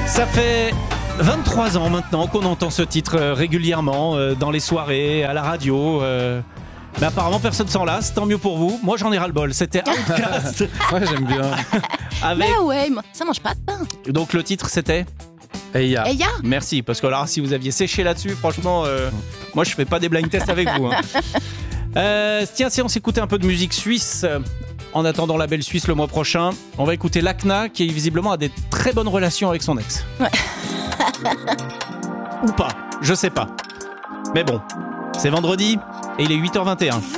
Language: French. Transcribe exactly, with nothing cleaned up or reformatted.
Ça fait vingt-trois ans maintenant qu'on entend ce titre régulièrement euh, dans les soirées, à la radio. Euh... Mais apparemment personne s'en lasse, tant mieux pour vous. Moi j'en ai ras-le-bol, c'était Outcast. Ouais, j'aime bien. Avec... Bah ouais, ça mange pas de pain. Donc le titre c'était Eya. Eya. Merci, parce que là si vous aviez séché là-dessus, franchement, euh, moi je fais pas des blind tests avec vous. Hein. Euh, tiens, si on s'écoutait un peu de musique suisse, euh, en attendant la belle Suisse le mois prochain, on va écouter Lakna qui visiblement a des très bonnes relations avec son ex. Ouais. Ou pas, je sais pas. Mais bon, c'est vendredi et il est huit heures vingt et un.